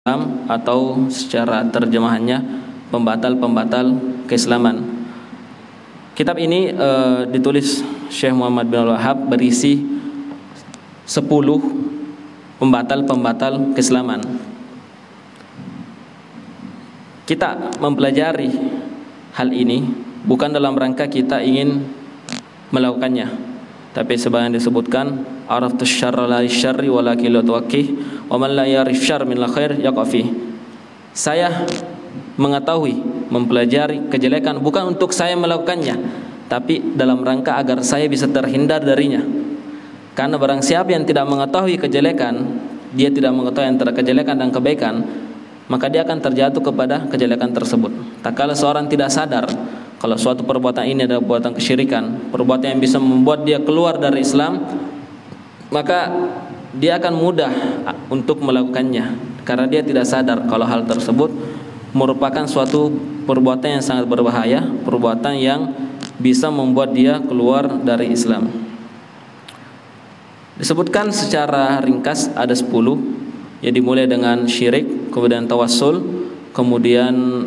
Islam, atau secara terjemahannya pembatal-pembatal keislaman. Kitab ini ditulis Syekh Muhammad bin Wahab, berisi 10 pembatal-pembatal keislaman. Kita mempelajari hal ini bukan dalam rangka kita ingin melakukannya, tapi sebagian disebutkan araftu syarra la syarri walakin la tuwaqih wa man la yarif syarr min la khair yaqafi. Saya mengetahui, mempelajari kejelekan bukan untuk saya melakukannya, tapi dalam rangka agar saya bisa terhindar darinya. Karena barang siapa yang tidak mengetahui kejelekan, dia tidak mengetahui antara kejelekan dan kebaikan, maka dia akan terjatuh kepada kejelekan tersebut. Tak kala seorang tidak sadar kalau suatu perbuatan ini adalah perbuatan kesyirikan, perbuatan yang bisa membuat dia keluar dari Islam, maka dia akan mudah untuk melakukannya, karena dia tidak sadar kalau hal tersebut merupakan suatu perbuatan yang sangat berbahaya, perbuatan yang bisa membuat dia keluar dari Islam. Disebutkan secara ringkas ada 10, ya, dimulai dengan syirik, kemudian tawassul, kemudian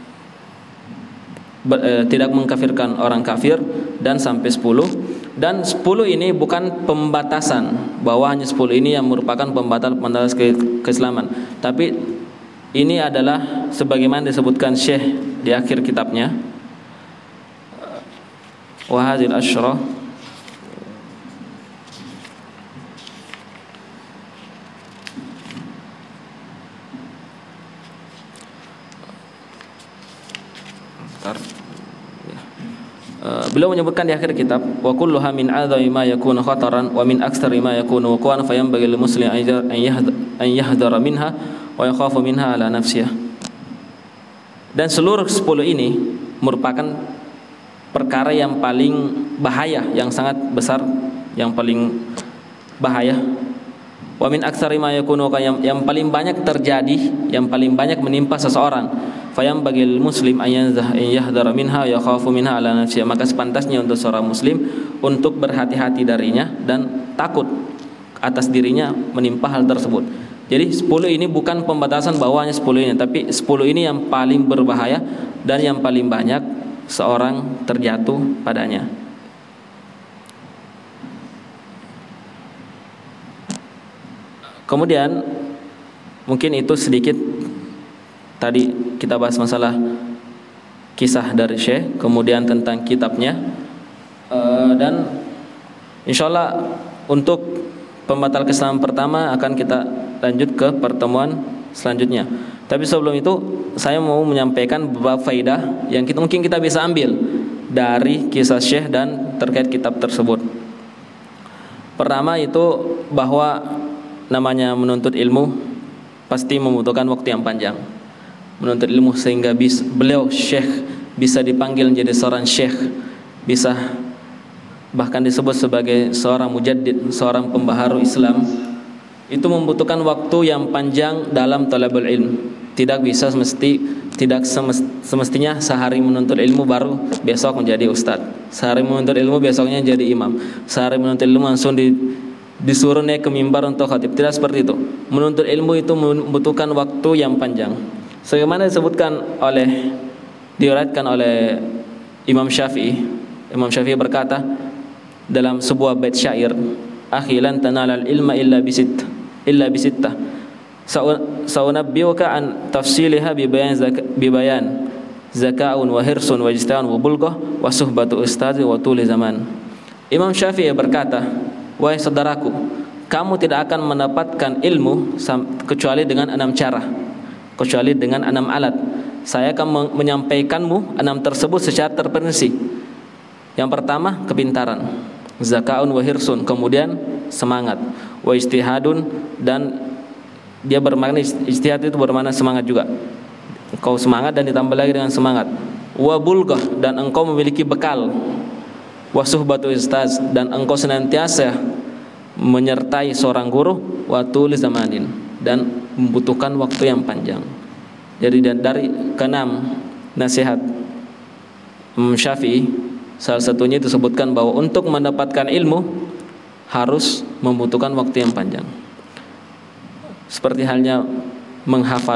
tidak mengkafirkan orang kafir, dan sampai 10. Dan 10 ini bukan pembatasan bahwa hanya 10 ini yang merupakan pembatal keislaman, tapi ini adalah sebagaimana disebutkan Syekh di akhir kitabnya, wa hadzal asyra beliau menyebutkan di akhir kitab, wa kulluha min a'dhami ma yakunu khataran wa min aktsari ma yakunu wuqu'an fa yanbaghi lil muslim an yahdhara minha wa yakhafu minha ala nafsihi. Dan seluruh 10 ini merupakan perkara yang paling bahaya, yang sangat besar, yang paling bahaya. Wa min aktsari ma yakunu, yang paling banyak terjadi, yang paling banyak menimpa seseorang. Fayam bagil muslim ayanzah yahdara minha ya khafu minha ala nafsihi, maka sepantasnya untuk seorang muslim untuk berhati-hati darinya dan takut atas dirinya menimpa hal tersebut. Jadi 10 ini bukan pembatasan bawahnya 10 ini, tapi 10 ini yang paling berbahaya dan yang paling banyak seorang terjatuh padanya. Kemudian mungkin itu sedikit, tadi kita bahas masalah kisah dari Syekh, kemudian tentang kitabnya, dan insyaallah untuk pembatal keislaman pertama akan kita lanjut ke pertemuan selanjutnya. Tapi sebelum itu saya mau menyampaikan beberapa faedah yang mungkin kita bisa ambil dari kisah Syekh dan terkait kitab tersebut. Pertama itu bahwa namanya menuntut ilmu pasti membutuhkan waktu yang panjang. Menuntut ilmu sehingga beliau Syekh bisa dipanggil menjadi seorang Syekh, bisa bahkan disebut sebagai seorang mujaddid, seorang pembaharu Islam, itu membutuhkan waktu yang panjang dalam talabul ilm. Tidak semestinya sehari menuntut ilmu baru besok menjadi ustaz, sehari menuntut ilmu besoknya jadi imam, sehari menuntut ilmu langsung disuruh naik ke mimbar untuk khatib. Tidak seperti itu. Menuntut ilmu itu membutuhkan waktu yang panjang. Sebagaimana diriwayatkan oleh Imam Syafi'i. Imam Syafi'i berkata dalam sebuah bait syair, "Akhi lan tanalal ilma illa bisittah. Saunabbiuka an tafsiliha bibayan zaka'un wa hirsun wa ijtihadun wa bulghah wa suhbatu ustadz wa tuli zaman." Imam Syafi'i berkata, "Wahai saudaraku, kamu tidak akan mendapatkan ilmu kecuali dengan 6 cara, kecuali dengan 6 alat. Saya akan menyampaikanmu 6 tersebut secara terperinci. Yang pertama, kepintaran, zaka'un wa hirsun, kemudian semangat, wa ijtihadun, dan dia bermakna ijtihad itu bermakna semangat juga. Engkau semangat dan ditambah lagi dengan semangat. Wa bulghah, dan engkau memiliki bekal. Wa suhbatu ustaz, dan engkau senantiasa menyertai seorang guru. Wa tuli zamanin, dan membutuhkan waktu yang panjang." Jadi dari ke-6 nasihat Imam Syafi'i, salah satunya disebutkan bahwa untuk mendapatkan ilmu harus membutuhkan waktu yang panjang. Seperti halnya menghafal